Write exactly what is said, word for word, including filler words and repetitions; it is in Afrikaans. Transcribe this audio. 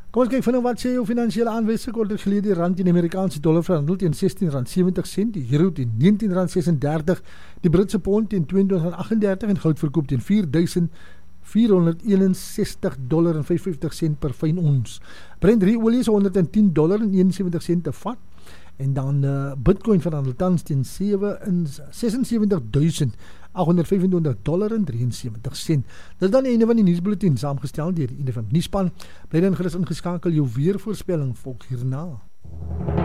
Kom ons kyk vinnig wat sê jou finansiële aanwysing. Kort gelede die rand teen die Amerikaanse dollar verhandel teen sestien rand sewentig sent, die euro teen negentien rand sesendertig, die Britse pond teen tweeëntwintig rand agtendertig en goud verkoop teen vier duisend vierhonderd eenensestig dollar en vyfenvyftig sent per fyn ons. Brent olie is honderd en tien dollar en eenensewentig sent te vat. En dan uh, Bitcoin verhandel tans teen sesensewentig duisend agthonderd vyfentwintig dollar en drieënsewentig sent. Dit is dan die einde van die nuusbulletin, saamgestel deur die einde van die nuusspan. Bly dan gerus ingeskakel, jou weervoorspelling volg hierna.